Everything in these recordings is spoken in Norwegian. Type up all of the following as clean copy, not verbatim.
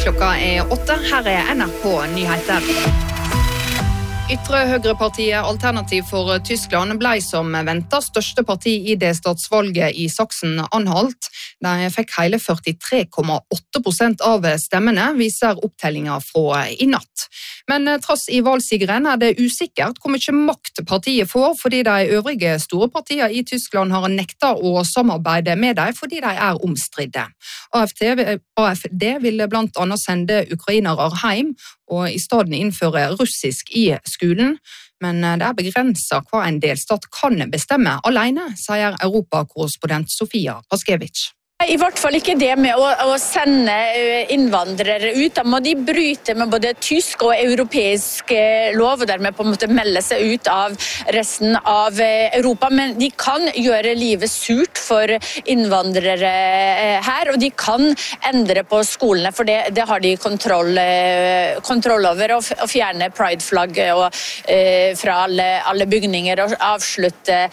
Klokka 8, her NRK Nyheter. Ytre høyrepartiet Alternativ for Tyskland ble som ventet største parti i delstatsvalget i Sachsen-Anhalt. De fikk hele 43,8% av stemmene, viser opptellinger fra i natt. Men trass i valgsigeren det usikkert hvor mye makt partiet får, fordi de øvrige store partiene i Tyskland har nektet å samarbeide med dem fordi de omstridte. AfD vil blant annet sende ukrainere hjem, og i stedet innføre russisk i skolen. Men det begrenset hva en delstat kan bestemme alene, sier Europakorrespondent Sofia Paskevich. I hvert fall ikke det med å sende innvandrere ut. Da må de bryte med både tysk og europeisk lov, og dermed på en måte melde seg ut av resten av Europa. Men de kan gjøre livet surt for innvandrere her, og de kan endre på skolene, for det har de kontroll over, og fjerne Pride-flagg fra alle bygninger, og avslutte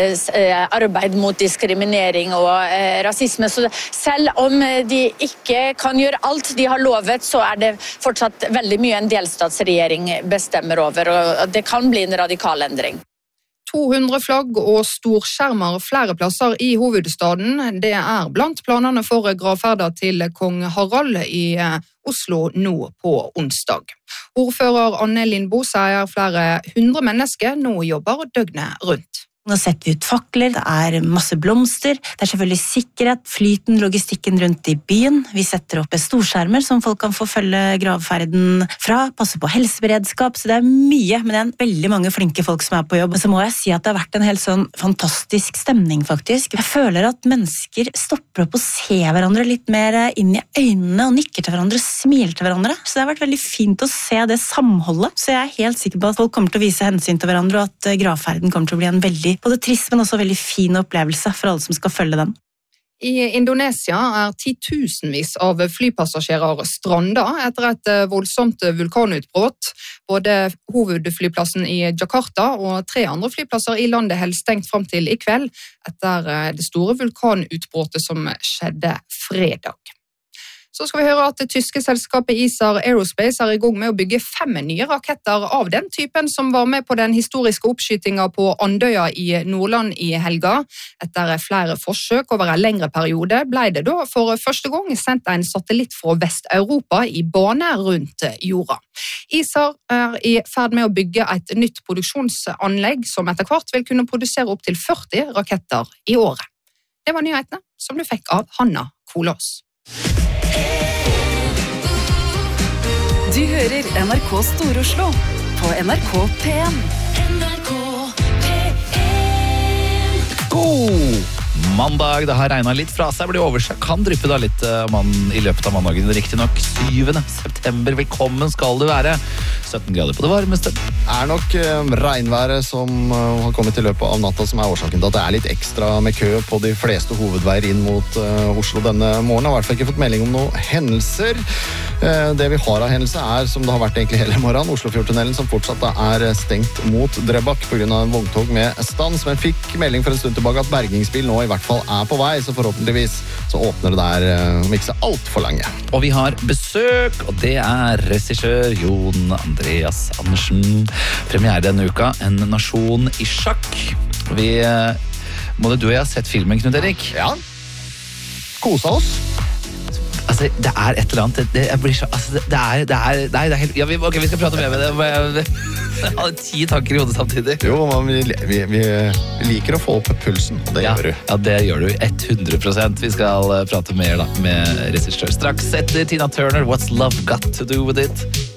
arbeid mot diskriminering og rasisme. Så selv om de ikke kan gjøre alt de har lovet, så det fortsatt veldig mye en delstatsregjering bestemmer over, og det kan bli en radikal endring. 200 flagg og storskjermer flere plasser i hovedstaden. Det blant planene for gravferden til kong Harald i Oslo nå på onsdag. Ordfører Anne Lindboe sier flere 100 mennesker nå jobber døgnet rundt. Nå setter vi ut fakler, det masse blomster, det selvfølgelig sikkerhet, flyten, logistikken rundt i byen. Vi setter opp storskjermer som folk kan få følge gravferden fra, passe på helseberedskap, så det mye, men det veldig mange flinke folk som på jobb. Men så må jeg si at det har vært en helt sånn fantastisk stemning faktisk. Jeg føler at mennesker stopper opp og ser hverandre litt mer inn i øynene og nikker til hverandre, smiler til hverandre. Så det har vært veldig fint å se det samholdet. Så jeg helt sikker på at folk kommer til å vise hensyn til hverandre, og at gravferden kommer til å bli en veldig både trist, men også veldig fin opplevelse for alle som skal følge den. I Indonesia titusenvis av flypassasjerer strandet etter et voldsomt vulkanutbrudd. Både hovedflyplassen i Jakarta og 3 andre flyplasser i landet holdt stengt frem til i kveld etter det store vulkanutbruddet som skjedde fredag. Så skal vi høre at det tyske selskapet Isar Aerospace i gang med å bygge 5 nye raketter av den typen som var med på den historiske oppskytingen på Andøya i Nordland i helga. Etter flere forsøk over en lengre periode ble det da for første gang sendt en satellitt fra Vest-Europa i bane rundt jorda. Isar i ferd med å bygge et nytt produksjonsanlegg som etter hvert vil kunne produsere opp til 40 raketter i året. Det var nyhetene som du fikk av Hanna Kolås. Du hører NRK Stor-Oslo på NRK P1. God mandag, det har regnet litt fra seg, blir oversett. Kan dryppe da litt i løpet av mandagen. Riktig nok 7. september. Velkommen skal du være. 17 grader på det varmeste. Nok regnværet som har kommet i løpet av natta som årsaken til at det litt ekstra med kø på de fleste hovedveier inn mot Oslo denne morgenen. Jeg har i hvert fall ikke fått melding om noen hendelser. Det vi har av hendelse som det har vært egentlig hele morgenen, Oslofjordtunnelen som fortsatt stengt mot Drøbak på grunn av en vogntog med stans, men fikk melding for en stund tilbake at bergingsbil nå i hvert fall på vei, så forhåpentligvis så åpner det der om ikke så alt for lenge. Og vi har besøk, og det regissør Jon Andreas Andersen. Premiere denne uka, En nasjon i sjakk. Du og jeg har sett filmen, Knut Erik? Ja. Kosa oss. Altså, det et eller annet. Jeg blir så, altså, det helt... Ja, ok, vi skal prate mer med det. Jeg har 10 tanker i hodet samtidig. Jo, men vi liker å få opp pulsen, og det gjør du. Ja, det gjør du 100%. Vi skal prate mer da, med regissør straks etter Tina Turner, What's Love Got to Do With It?